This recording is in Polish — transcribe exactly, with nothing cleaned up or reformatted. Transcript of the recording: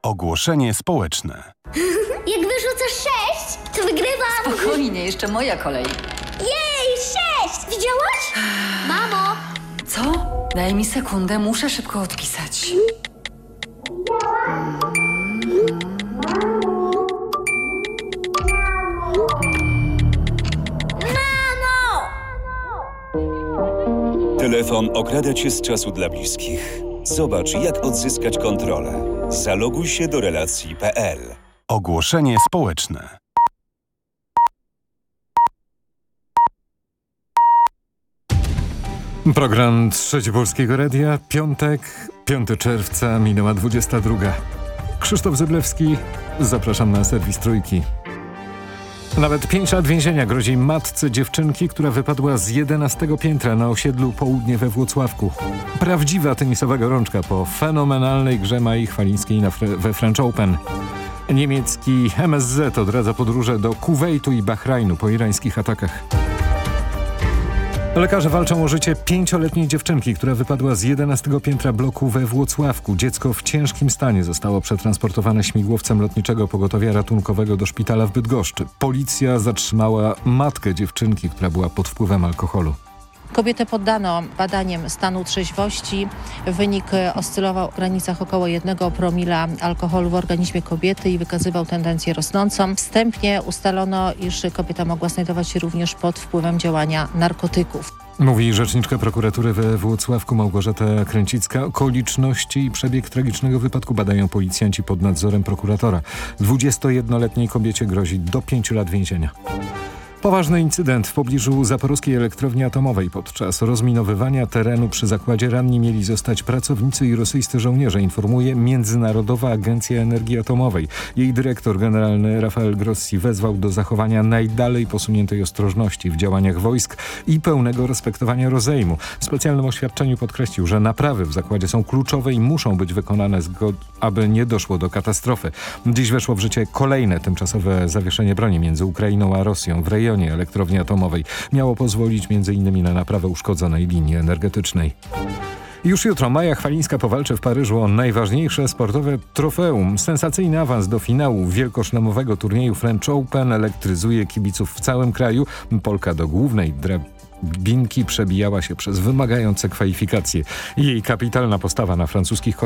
Ogłoszenie społeczne. Jak wyrzucasz sześć, to wygrywam! Spokojnie, jeszcze moja kolej. Jej, sześć! Widziałaś? Mamo! Co? Daj mi sekundę, muszę szybko odpisać. Mamo! Telefon okrada cię z czasu dla bliskich. Zobacz, jak odzyskać kontrolę. Zaloguj się do relacji kropka p l. Ogłoszenie społeczne. Program Trzeci Polskiego Radia, piątek, piątego czerwca, minęła dwudziesta druga. Krzysztof Zyblewski, zapraszam na serwis Trójki. Nawet pięć lat więzienia grozi matce dziewczynki, która wypadła z jedenastego piętra na osiedlu Południe we Włocławku. Prawdziwa tenisowa gorączka po fenomenalnej grze Mai Chwalińskiej na fre- we French Open. Niemiecki M S Z odradza podróże do Kuwejtu i Bahrajnu po irańskich atakach. Lekarze walczą o życie pięcioletniej dziewczynki, która wypadła z jedenastego piętra bloku we Włocławku. Dziecko w ciężkim stanie zostało przetransportowane śmigłowcem lotniczego pogotowia ratunkowego do szpitala w Bydgoszczy. Policja zatrzymała matkę dziewczynki, która była pod wpływem alkoholu. Kobietę poddano badaniom stanu trzeźwości. Wynik oscylował w granicach około jednego promila alkoholu w organizmie kobiety i wykazywał tendencję rosnącą. Wstępnie ustalono, iż kobieta mogła znajdować się również pod wpływem działania narkotyków. Mówi rzeczniczka prokuratury we Włocławku Małgorzata Kręcicka. Okoliczności i przebieg tragicznego wypadku badają policjanci pod nadzorem prokuratora. dwudziestojednoletniej kobiecie grozi do pięciu lat więzienia. Poważny incydent w pobliżu Zaporowskiej Elektrowni Atomowej. Podczas rozminowywania terenu przy zakładzie ranni mieli zostać pracownicy i rosyjscy żołnierze, informuje Międzynarodowa Agencja Energii Atomowej. Jej dyrektor generalny Rafael Grossi wezwał do zachowania najdalej posuniętej ostrożności w działaniach wojsk i pełnego respektowania rozejmu. W specjalnym oświadczeniu podkreślił, że naprawy w zakładzie są kluczowe i muszą być wykonane, aby nie doszło do katastrofy. Dziś weszło w życie kolejne tymczasowe zawieszenie broni między Ukrainą a Rosją w rejonie elektrowni atomowej. Miało pozwolić między innymi na naprawę uszkodzonej linii energetycznej. Już jutro Maja Chwalińska powalczy w Paryżu o najważniejsze sportowe trofeum. Sensacyjny awans do finału wielkoszlemowego turnieju French Open elektryzuje kibiców w całym kraju. Polka do głównej drabinki przebijała się przez wymagające kwalifikacje. Jej kapitalna postawa na francuskich